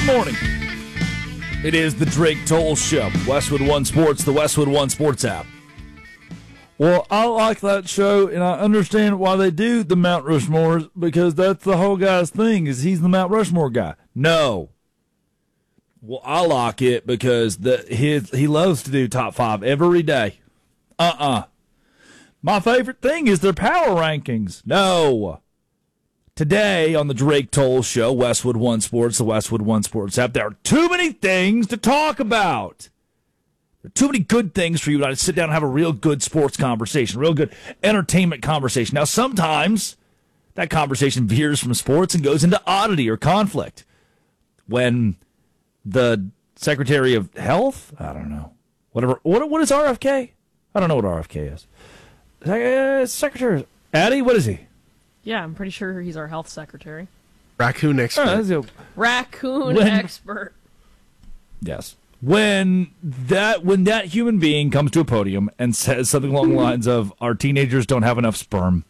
Good morning. It is the Drake Toll Show. Westwood One Sports, the Westwood One Sports app. Well, I like that show, and I understand why they do the Mount Rushmore, because that's the whole guy's thing, is he's the Mount Rushmore guy. No. Well, I like it because he loves to do top five every day. My favorite thing is their power rankings. No. Today on the Drake Toll Show, Westwood One Sports, the Westwood One Sports app, there are too many things to talk about. There are too many good things for you to sit down and have a real good sports conversation, real good entertainment conversation. Now, sometimes that conversation veers from sports and goes into oddity or conflict. When the Secretary of Health, I don't know, whatever, what is RFK? I don't know what RFK is. Secretary, Addie, what is he? Yeah, I'm pretty sure he's our health secretary. Raccoon expert. Raccoon expert. Yes. When that human being comes to a podium and says something along the lines of, our teenagers don't have enough sperm,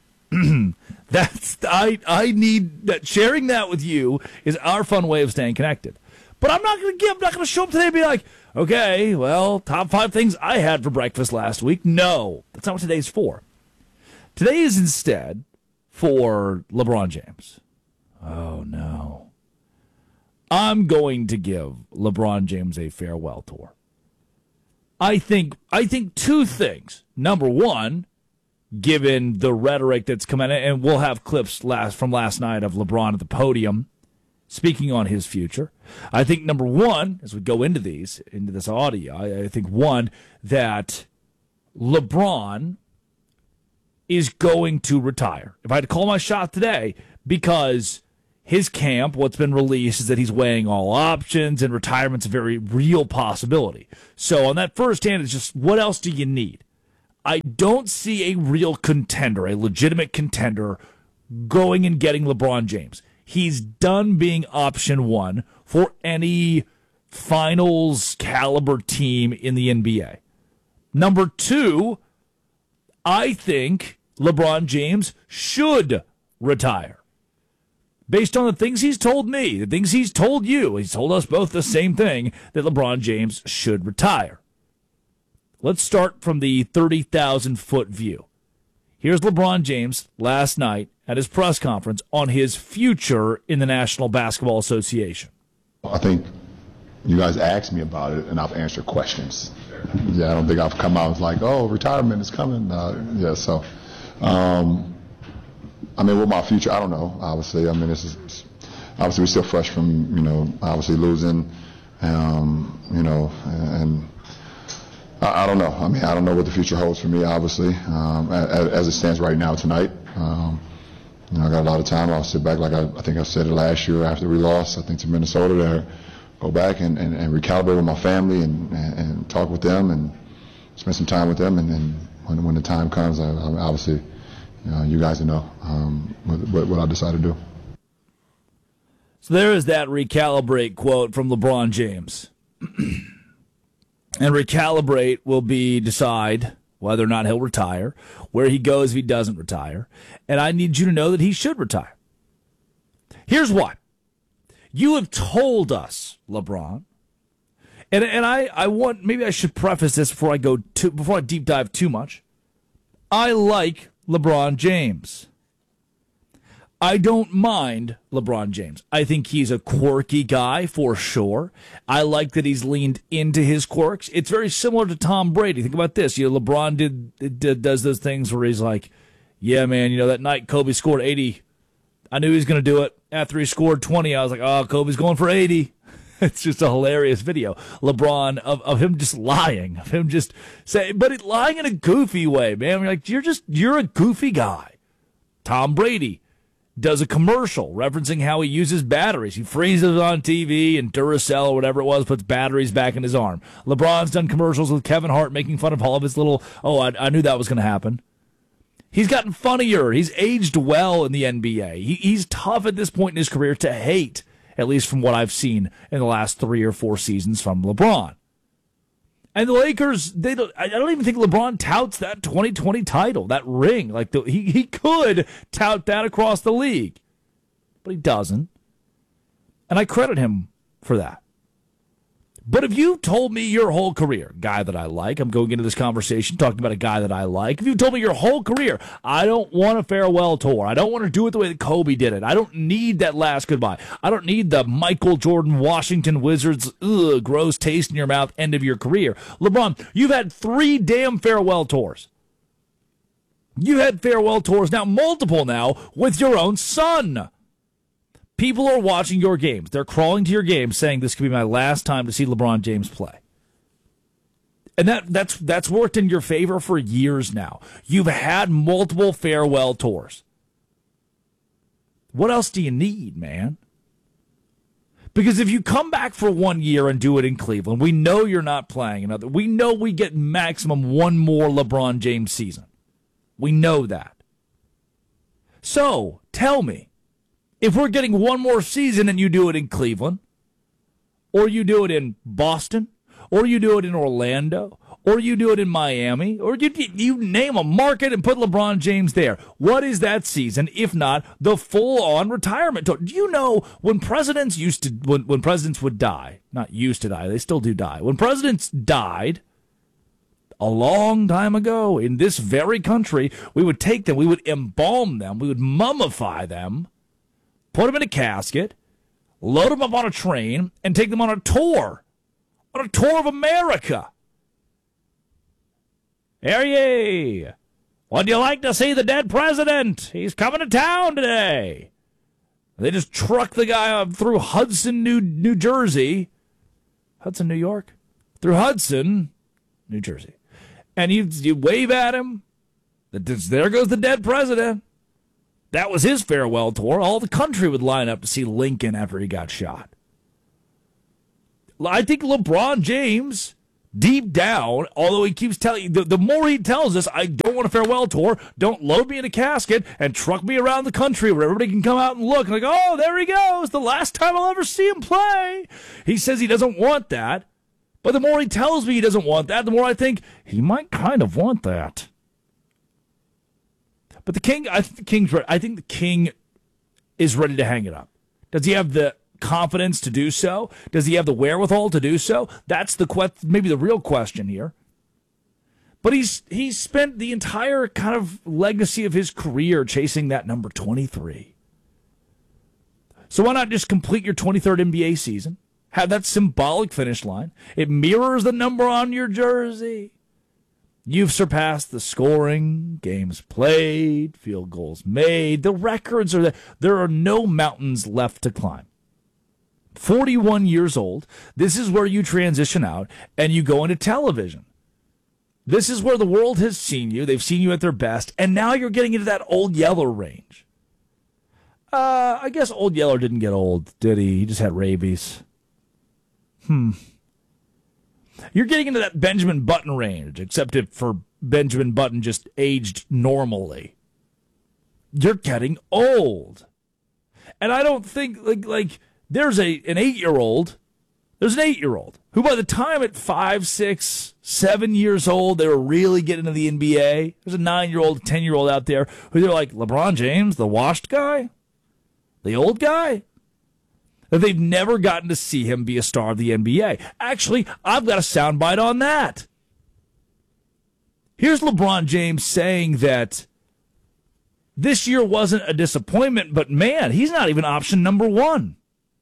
I need that. Sharing that with you is our fun way of staying connected. But I'm not going to show up today and be like, okay, well, top 5 things I had for breakfast last week. No, that's not what today's for. Today is instead for LeBron James. Oh, no. I'm going to give LeBron James a farewell tour. I think 2 things. Number one, given the rhetoric that's coming in, and we'll have clips from last night of LeBron at the podium speaking on his future. I think number one, as we go into this audio, I think one, that LeBron is going to retire. If I had to call my shot today, because his camp, what's been released is that he's weighing all options and retirement's a very real possibility. So on that first hand, it's just, what else do you need? I don't see a real contender, a legitimate contender, going and getting LeBron James. He's done being option one for any finals caliber team in the NBA. Number two, I think LeBron James should retire. Based on the things he's told me, the things he's told you, he's told us both the same thing, that LeBron James should retire. Let's start from the 30,000-foot view. Here's LeBron James last night at his press conference on his future in the National Basketball Association. I think you guys asked me about it, and I've answered questions. Yeah, I don't think I've come out like, oh, retirement is coming. So I mean, with my future, I don't know, obviously. I mean, obviously we're still fresh from, obviously losing, and I don't know. I mean, I don't know what the future holds for me, obviously, as it stands right now tonight. I got a lot of time. I'll sit back, like I think I said it last year after we lost, I think, to Minnesota there. Go back and recalibrate with my family and talk with them and spend some time with them. And then when the time comes, I obviously, you guys know what I decide to do. So there is that recalibrate quote from LeBron James. And recalibrate will be decide whether or not he'll retire, where he goes if he doesn't retire. And I need you to know that he should retire. Here's why. You have told us, LeBron, and I want, maybe I should preface this before I deep dive too much. I like LeBron James. I don't mind LeBron James. I think he's a quirky guy for sure. I like that he's leaned into his quirks. It's very similar to Tom Brady. Think about this. LeBron does those things where he's like, yeah, man, that night Kobe scored 80. I knew he was going to do it. After he scored 20, I was like, oh, Kobe's going for 80. It's just a hilarious video. LeBron, of him just lying, of him just saying, but lying in a goofy way, man. You're a goofy guy. Tom Brady does a commercial referencing how he uses batteries. He freezes on TV and Duracell or whatever it was, puts batteries back in his arm. LeBron's done commercials with Kevin Hart making fun of all of his little, I knew that was going to happen. He's gotten funnier. He's aged well in the NBA. He's tough at this point in his career to hate, at least from what I've seen in the last 3 or 4 seasons from LeBron. And the Lakers, I don't even think LeBron touts that 2020 title, that ring. Like he could tout that across the league, but he doesn't. And I credit him for that. But if you told me your whole career, guy that I like, I'm going into this conversation talking about a guy that I like. If you told me your whole career, I don't want a farewell tour. I don't want to do it the way that Kobe did it. I don't need that last goodbye. I don't need the Michael Jordan, Washington Wizards, gross taste in your mouth, end of your career. LeBron, you've had 3 damn farewell tours. You had farewell tours now, multiple now, with your own son. People are watching your games. They're crawling to your games saying this could be my last time to see LeBron James play. And that's worked in your favor for years now. You've had multiple farewell tours. What else do you need, man? Because if you come back for 1 year and do it in Cleveland, we know you're not playing another. We know we get maximum 1 more LeBron James season. We know that. So, tell me, if we're getting 1 more season and you do it in Cleveland, or you do it in Boston, or you do it in Orlando, or you do it in Miami, or you name a market and put LeBron James there, what is that season, if not the full-on retirement tour? Do you know when presidents when presidents would die, not used to die, they still do die, when presidents died a long time ago in this very country, we would take them, we would embalm them, we would mummify them, put them in a casket, load them up on a train, and take them on a tour of America. Harry, would you like to see the dead president? He's coming to town today. They just truck the guy up through Hudson, New Jersey. Hudson, New York? Through Hudson, New Jersey. And you wave at him. There goes the dead president. That was his farewell tour. All the country would line up to see Lincoln after he got shot. I think LeBron James, deep down, although he keeps telling you, the more he tells us, I don't want a farewell tour, don't load me in a casket and truck me around the country where everybody can come out and look. Like, oh, there he goes, the last time I'll ever see him play. He says he doesn't want that. But the more he tells me he doesn't want that, the more I think he might kind of want that. But I think the king is ready to hang it up. Does he have the confidence to do so? Does he have the wherewithal to do so? That's maybe the real question here. But he's spent the entire kind of legacy of his career chasing that number 23. So why not just complete your 23rd NBA season? Have that symbolic finish line. It mirrors the number on your jersey. You've surpassed the scoring, games played, field goals made. The records are there. There are no mountains left to climb. 41 years old, this is where you transition out and you go into television. This is where the world has seen you. They've seen you at their best, and now you're getting into that Old Yeller range. I guess Old Yeller didn't get old, did he? He just had rabies. You're getting into that Benjamin Button range, except for Benjamin Button just aged normally. You're getting old. And I don't think, like there's an 8-year-old. There's an 8-year-old who by the time at 5, 6, 7 years old, they were really getting into the NBA. There's a 9-year-old, 10-year-old out there who they're like, LeBron James, the washed guy? The old guy? That they've never gotten to see him be a star of the NBA. Actually, I've got a soundbite on that. Here's LeBron James saying that this year wasn't a disappointment, but man, he's not even option number 1.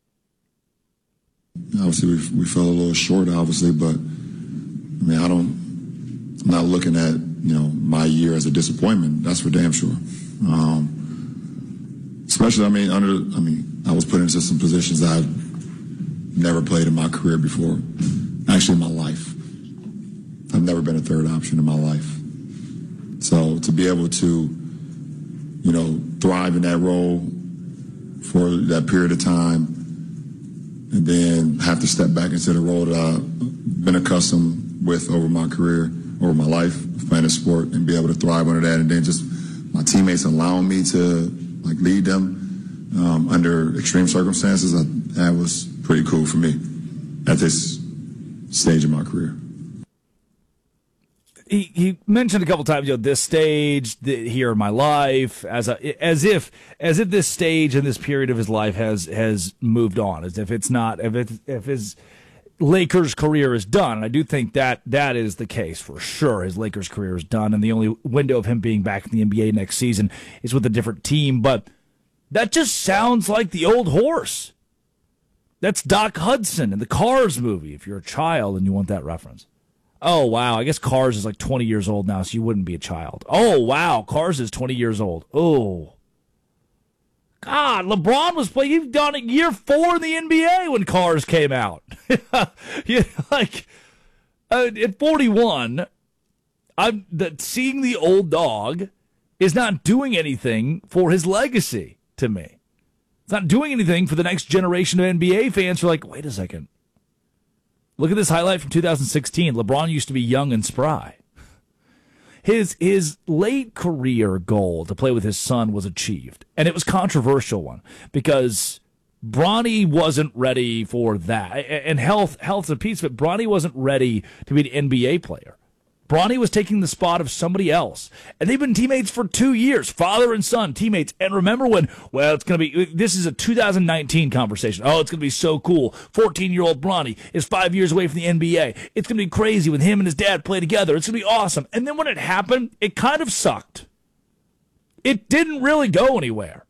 Obviously, we fell a little short, obviously, but I mean, I'm not looking at my year as a disappointment. That's for damn sure. Especially, I was put into some positions that I've never played in my career before. Actually, in my life. I've never been a third option in my life. So to be able to, thrive in that role for that period of time and then have to step back into the role that I've been accustomed with over my career, over my life, playing a sport, and be able to thrive under that, and then just my teammates allowing me to lead them under extreme circumstances, that was pretty cool for me at this stage of my career. he mentioned a couple times, this stage here in my life, as if this stage and this period of his life has moved on, as if it's not, if his Lakers career is done. And I do think that is the case for sure. His Lakers career is done, and the only window of him being back in the NBA next season is with a different team. But that just sounds like the old horse. That's Doc Hudson in the Cars movie, if you're a child and you want that reference. Oh, wow. I guess Cars is like 20 years old now, so you wouldn't be a child. Oh, wow. Cars is 20 years old. Oh. God, LeBron was playing. You've done it year 4 in the NBA when Cars came out. At 41, seeing the old dog is not doing anything for his legacy to me. It's not doing anything for the next generation of NBA fans who are like, wait a second. Look at this highlight from 2016. LeBron used to be young and spry. His late career goal to play with his son was achieved, and it was a controversial one because Bronny wasn't ready for that. And health's a piece of it. Bronny wasn't ready to be an NBA player. Bronny was taking the spot of somebody else. And they've been teammates for 2 years, father and son, teammates. And remember when, this is a 2019 conversation. Oh, it's going to be so cool. 14-year-old Bronny is 5 years away from the NBA. It's going to be crazy when him and his dad play together. It's going to be awesome. And then when it happened, it kind of sucked. It didn't really go anywhere.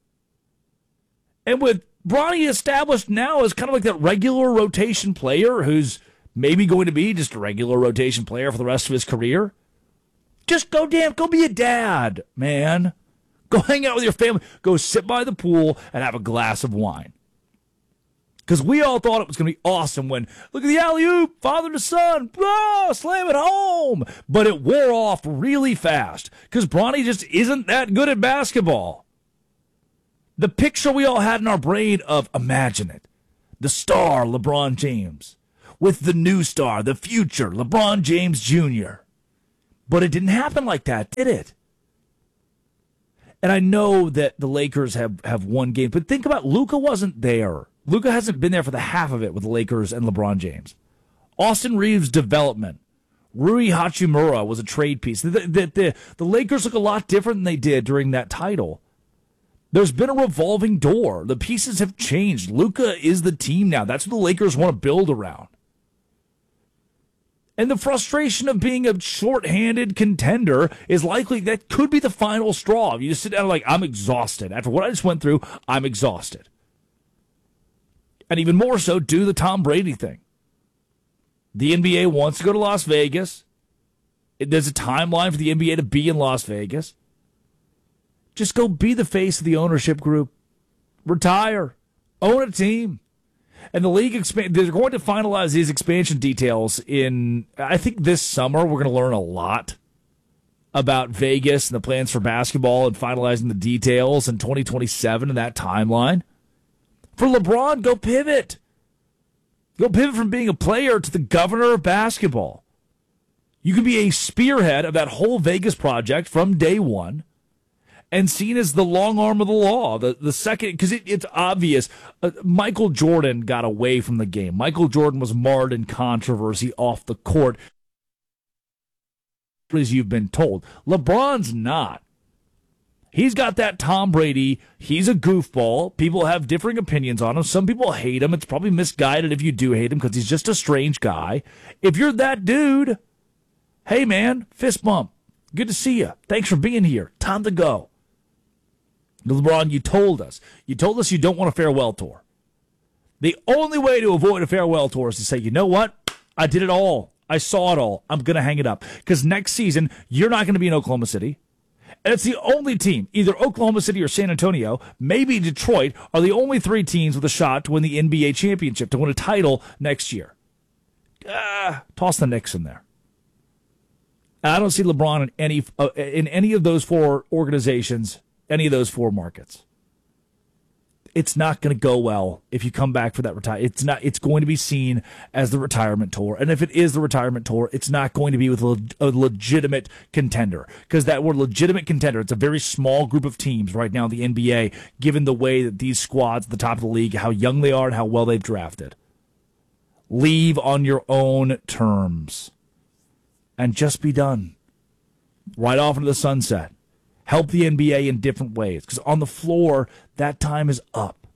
And with Bronny established now as kind of like that regular rotation player who's maybe going to be just a regular rotation player for the rest of his career. Just go be a dad, man. Go hang out with your family. Go sit by the pool and have a glass of wine. Because we all thought it was going to be awesome when, look at the alley-oop, father to son, slam it home. But it wore off really fast because Bronny just isn't that good at basketball. The picture we all had in our brain of, imagine it, the star LeBron James with the new star, the future, LeBron James Jr. But it didn't happen like that, did it? And I know that the Lakers have won games, but think about Luka wasn't there. Luka hasn't been there for the half of it with the Lakers and LeBron James. Austin Reeves' development. Rui Hachimura was a trade piece. The Lakers look a lot different than they did during that title. There's been a revolving door. The pieces have changed. Luka is the team now. That's what the Lakers want to build around. And the frustration of being a shorthanded contender is likely that could be the final straw. You just sit down like, I'm exhausted. After what I just went through, I'm exhausted. And even more so, do the Tom Brady thing. The NBA wants to go to Las Vegas. There's a timeline for the NBA to be in Las Vegas. Just go be the face of the ownership group. Retire. Own a team. And the league they're going to finalize these expansion details in, I think this summer, we're going to learn a lot about Vegas and the plans for basketball and finalizing the details in 2027 and that timeline. For LeBron, go pivot. Go pivot from being a player to the governor of basketball. You can be a spearhead of that whole Vegas project from day one. And seen as the long arm of the law, the second, because it's obvious. Michael Jordan got away from the game. Michael Jordan was marred in controversy off the court, as you've been told. LeBron's not. He's got that Tom Brady. He's a goofball. People have differing opinions on him. Some people hate him. It's probably misguided if you do hate him because he's just a strange guy. If you're that dude, hey, man, fist bump. Good to see you. Thanks for being here. Time to go. LeBron, you told us. You told us you don't want a farewell tour. The only way to avoid a farewell tour is to say, you know what? I did it all. I saw it all. I'm going to hang it up. Because next season, you're not going to be in Oklahoma City. And it's the only team, either Oklahoma City or San Antonio, maybe Detroit, are the only 3 teams with a shot to win the NBA championship, to win a title next year. Toss the Knicks in there. And I don't see LeBron in any of those 4 organizations, any of those 4 markets. It's not going to go well if you come back for that retirement. It's going to be seen as the retirement tour. And if it is the retirement tour, it's not going to be with a legitimate contender. Because that word legitimate contender, it's a very small group of teams right now in the NBA, given the way that these squads at the top of the league, how young they are and how well they've drafted. Leave on your own terms. and just be done. Right off into the sunset. Help the NBA in different ways. Because on the floor, that time is up.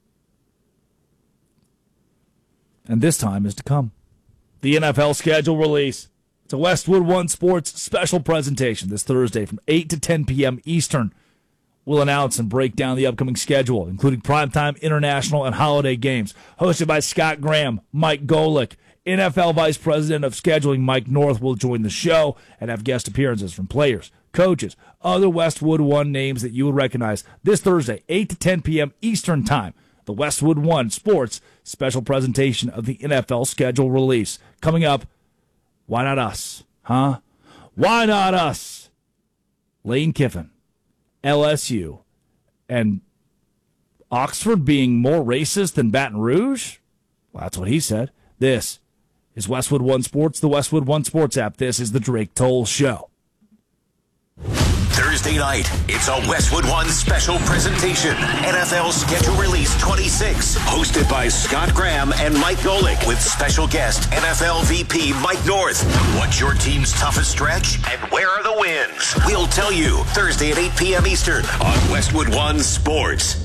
And this time is to come. The NFL schedule release. It's a Westwood One Sports special presentation this Thursday from 8 to 10 p.m. Eastern. We'll announce and break down the upcoming schedule, including primetime, international, and holiday games. Hosted by Scott Graham, Mike Golick. NFL Vice President of Scheduling Mike North will join the show and have guest appearances from players, coaches, other Westwood One names that you would recognize this Thursday, 8 to 10 p.m. Eastern Time. The Westwood One Sports special presentation of the NFL schedule release. Coming up, why not us? Huh? Why not us? Lane Kiffin, LSU, and Oxford being more racist than Baton Rouge? Well, that's what he said. This is Westwood One Sports, the Westwood One Sports app. This is the Drake Toll Show. Thursday night, it's a Westwood One special presentation. NFL Schedule Release 26, hosted by Scott Graham and Mike Golick, with special guest NFL VP Mike North. What's your team's toughest stretch, and where are the wins? We'll tell you Thursday at 8 p.m. Eastern on Westwood One Sports.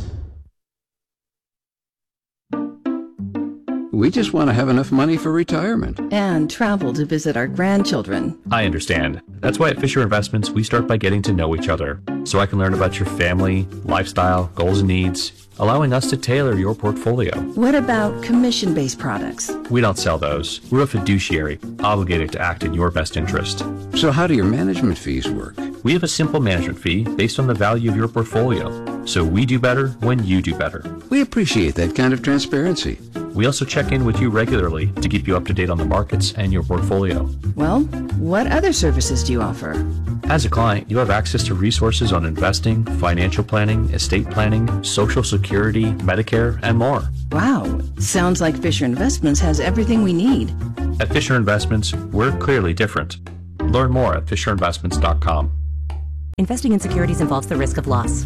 We just want to have enough money for retirement. And travel to visit our grandchildren. I understand. That's why at Fisher Investments, we start by getting to know each other, so I can learn about your family, lifestyle, goals and needs, allowing us to tailor your portfolio. What about commission-based products? We don't sell those. We're a fiduciary, obligated to act in your best interest. So how do your management fees work? We have a simple management fee based on the value of your portfolio, so we do better when you do better. We appreciate that kind of transparency. We also check in with you regularly to keep you up to date on the markets and your portfolio. Well, what other services do you offer? As a client, you have access to resources on investing, financial planning, estate planning, Social Security, Medicare, and more. Wow, sounds like Fisher Investments has everything we need. At Fisher Investments, we're clearly different. Learn more at FisherInvestments.com. Investing in securities involves the risk of loss.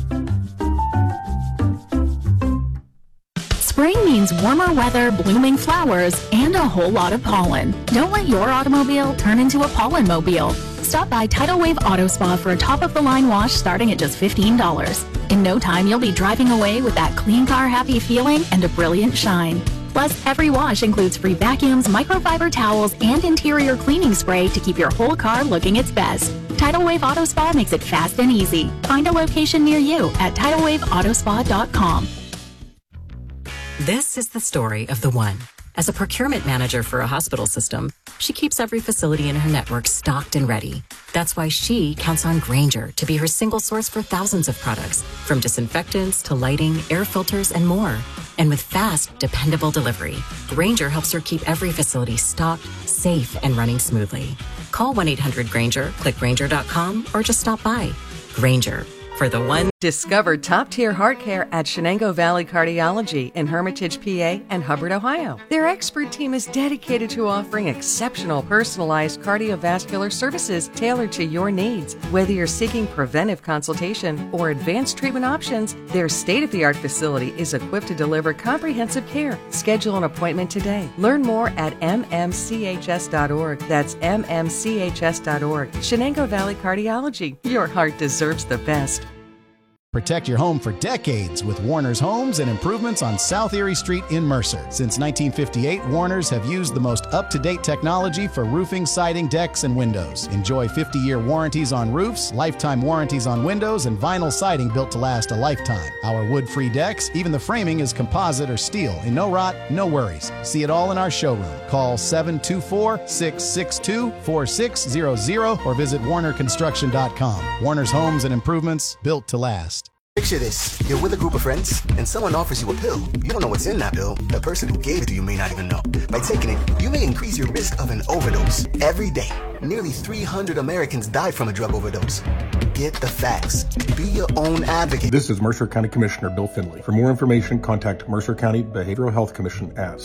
Spring means warmer weather, blooming flowers, and a whole lot of pollen. Don't let your automobile turn into a pollen mobile. Stop by Tidal Wave Auto Spa for a top-of-the-line wash starting at just $15. In no time, you'll be driving away with that clean car happy feeling and a brilliant shine. Plus, every wash includes free vacuums, microfiber towels, and interior cleaning spray to keep your whole car looking its best. Tidal Wave Auto Spa makes it fast and easy. Find a location near you at TidalWaveAutospa.com. This is the story of the one. As a procurement manager for a hospital system, she keeps every facility in her network stocked and ready. That's why she counts on Grainger to be her single source for thousands of products, from disinfectants to lighting, air filters, and more. And with fast, dependable delivery, Grainger helps her keep every facility stocked, safe, and running smoothly. Call 1-800-GRAINGER, click Grainger.com, or just stop by. Grainger, for the one. Discover top-tier heart care at Shenango Valley Cardiology in Hermitage, PA and Hubbard, Ohio. Their expert team is dedicated to offering exceptional personalized cardiovascular services tailored to your needs. Whether you're seeking preventive consultation or advanced treatment options, their state-of-the-art facility is equipped to deliver comprehensive care. Schedule an appointment today. Learn more at mmchs.org. That's mmchs.org. Shenango Valley Cardiology. Your heart deserves the best. Protect your home for decades with Warner's Homes and Improvements on South Erie Street in Mercer. Since 1958, Warner's have used the most up-to-date technology for roofing, siding, decks, and windows. Enjoy 50-year warranties on roofs, lifetime warranties on windows, and vinyl siding built to last a lifetime. Our wood-free decks, even the framing is composite or steel. And no rot, no worries. See it all in our showroom. Call 724-662-4600 or visit WarnerConstruction.com. Warner's Homes and Improvements, built to last. Picture this. You're with a group of friends, and someone offers you a pill. You don't know what's in that pill. The person who gave it to you may not even know. By taking it, you may increase your risk of an overdose. Every day, nearly 300 Americans die from a drug overdose. Get the facts. Be your own advocate. This is Mercer County Commissioner Bill Finley. For more information, contact Mercer County Behavioral Health Commission at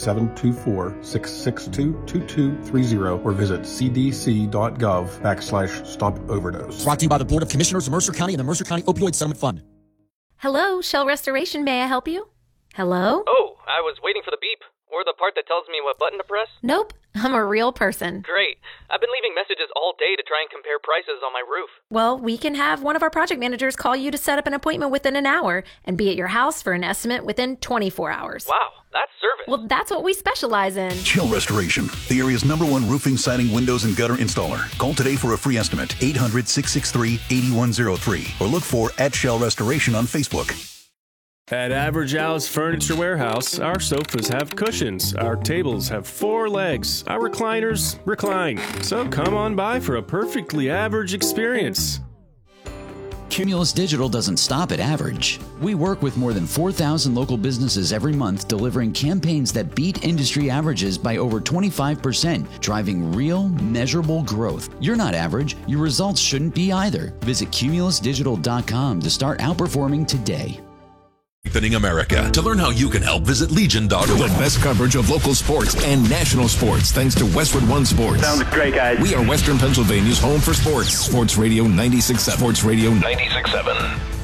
724-662-2230 or visit cdc.gov/stop overdose. Brought to you by the Board of Commissioners of Mercer County and the Mercer County Opioid Settlement Fund. Hello, Shell Restoration. May I help you? Hello? Oh, I was waiting for the beep. Or the part that tells me what button to press. Nope. I'm a real person. Great. I've been leaving messages all day to try and compare prices on my roof. Well, we can have one of our project managers call you to set up an appointment within an hour and be at your house for an estimate within 24 hours. Wow, that's service. Well, that's what we specialize in. Shell Restoration, the area's #1 roofing, siding, windows, and gutter installer. Call today for a free estimate, 800-663-8103, or look for @Shell Restoration on Facebook. At Average Al's Furniture Warehouse, our sofas have cushions, our tables have 4 legs, our recliners recline. So come on by for a perfectly average experience. Cumulus Digital doesn't stop at average. We work with more than 4,000 local businesses every month, delivering campaigns that beat industry averages by over 25%, driving real, measurable growth. You're not average. Your results shouldn't be either. Visit cumulusdigital.com to start outperforming today. Strengthening America. To learn how you can help, visit Legion.org. The best coverage of local sports and national sports, thanks to Westwood One Sports. Sounds great, guys. We are Western Pennsylvania's home for sports. Sports Radio 96.7. Sports Radio 96.7.